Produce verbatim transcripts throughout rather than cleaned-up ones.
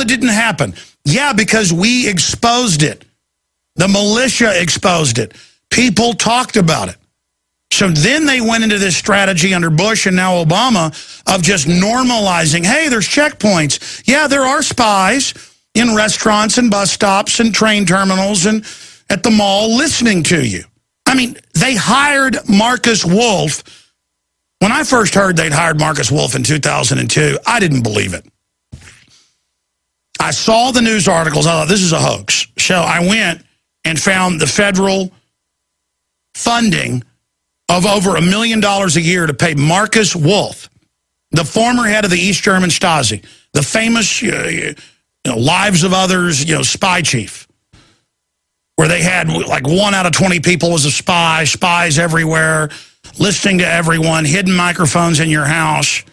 it didn't happen? Yeah, because we exposed it. The militia exposed it. People talked about it. So then they went into this strategy under Bush and now Obama of just normalizing, hey, there's checkpoints. Yeah, there are spies in restaurants and bus stops and train terminals and at the mall listening to you. I mean, they hired Marcus Wolf. When I first heard they'd hired Marcus Wolf in two thousand two, I didn't believe it. I saw the news articles. I thought, this is a hoax. So I went and found the federal funding of over a million dollars a year to pay Marcus Wolf, the former head of the East German Stasi, the famous uh, you know, Lives of Others, you know, spy chief, where they had like one out of twenty people was a spy, spies everywhere, listening to everyone, hidden microphones in your house.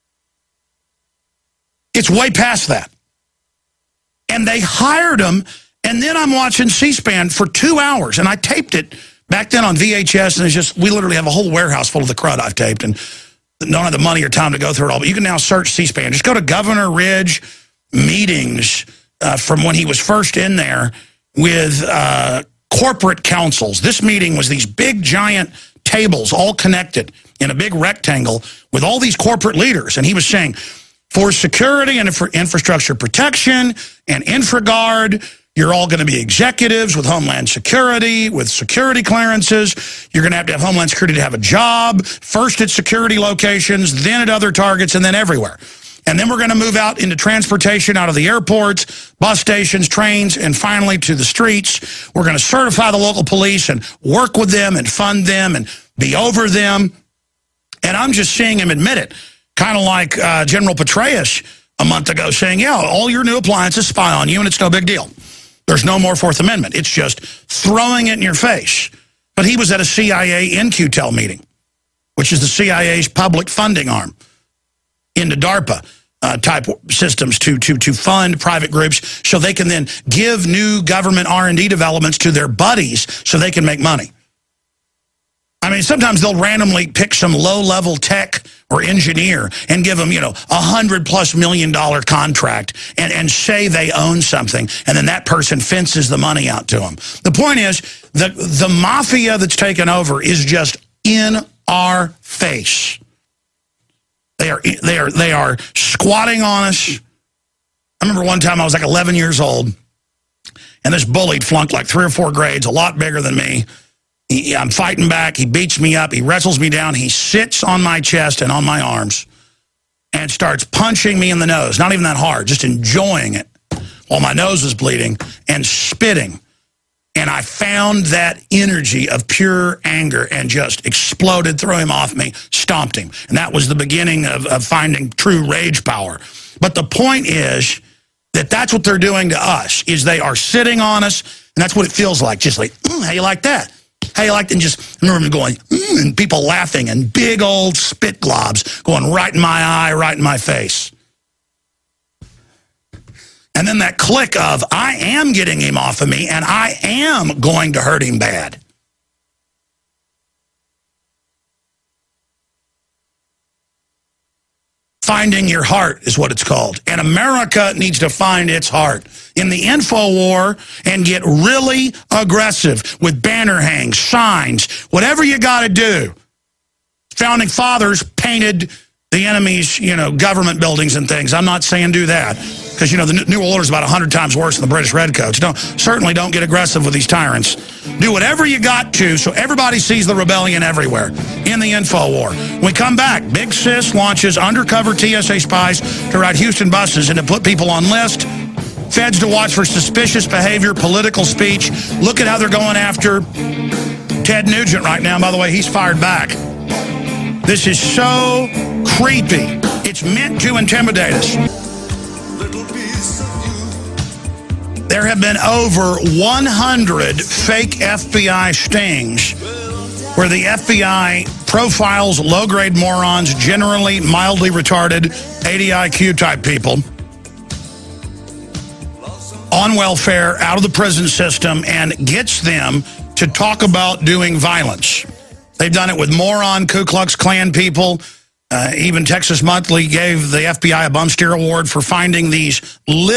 It's way past that. And they hired him, and then I'm watching C-SPAN for two hours, and I taped it back then on V H S, and it's just, we literally have a whole warehouse full of the crud I've taped, and don't have the money or time to go through it all, but you can now search C-SPAN. Just go to Governor Ridge meetings uh, from when he was first in there with uh, corporate councils. This meeting was these big, giant tables all connected in a big rectangle with all these corporate leaders, and he was saying, for security and for infrastructure protection and InfraGard, you're all going to be executives with Homeland Security, with security clearances. You're going to have to have Homeland Security to have a job, first at security locations, then at other targets, and then everywhere. And then we're going to move out into transportation out of the airports, bus stations, trains, and finally to the streets. We're going to certify the local police and work with them and fund them and be over them. And I'm just seeing him admit it. Kind of like uh, General Petraeus a month ago saying, yeah, all your new appliances spy on you and it's no big deal. There's no more Fourth Amendment. It's just throwing it in your face. But he was at a C I A N Q T E L meeting, which is the C I A's public funding arm into DARPA uh, type systems to, to, to fund private groups so they can then give new government R and D developments to their buddies so they can make money. I mean, sometimes they'll randomly pick some low-level tech or engineer and give them, you know, a hundred plus million dollar contract and, and say they own something, and then that person fences the money out to them. The point is, the, the mafia that's taken over is just in our face. They are, they are, they are squatting on us. I remember one time I was like eleven years old, and this bully flunked like three or four grades, a lot bigger than me. He, I'm fighting back. He beats me up. He wrestles me down. He sits on my chest and on my arms and starts punching me in the nose. Not even that hard, just enjoying it while my nose was bleeding and spitting. And I found that energy of pure anger and just exploded, threw him off me, stomped him. And that was the beginning of, of finding true rage power. But the point is that that's what they're doing to us, is they are sitting on us, and that's what it feels like. Just like, mm, how you like that? How you like, and just I remember him going, mm, and people laughing, and big old spit globs going right in my eye, right in my face. And then that click of, I am getting him off of me, and I am going to hurt him bad. Finding your heart is what it's called. And America needs to find its heart in the info war and get really aggressive with banner hangs, signs, whatever you got to do. Founding fathers painted the enemy's, you know, government buildings and things. I'm not saying do that, because, you know, the New World Order is about a hundred times worse than the British Redcoats. Don't, certainly don't get aggressive with these tyrants. Do whatever you got to so everybody sees the rebellion everywhere in the info war. When we come back, Big Sis launches undercover T S A spies to ride Houston buses and to put people on list. Feds to watch for suspicious behavior, political speech. Look at how they're going after Ted Nugent right now. By the way, he's fired back. This is so creepy. It's meant to intimidate us. There have been over one hundred fake F B I stings where the F B I profiles low-grade morons, generally mildly retarded, eighty I Q type people, on welfare, out of the prison system, and gets them to talk about doing violence. They've done it with moron Ku Klux Klan people. Uh, even Texas Monthly gave the F B I a Bum Steer Award for finding these